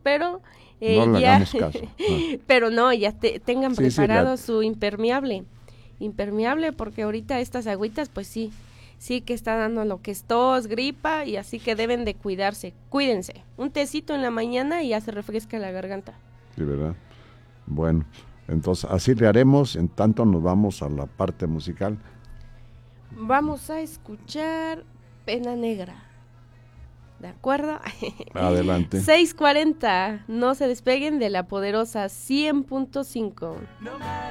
pero no le ya, hagamos caso. No. pero no, ya tengan Sí, preparado su impermeable, porque ahorita estas agüitas, pues sí que está dando lo que es tos, gripa, y así que deben de cuidarse, cuídense. Un tecito en la mañana y ya se refresca la garganta. Sí, ¿verdad? Bueno, entonces así le haremos, en tanto nos vamos a la parte musical. Vamos a escuchar Pena Negra. ¿De acuerdo? Adelante. 6:40. No se despeguen de la poderosa 100.5. No matter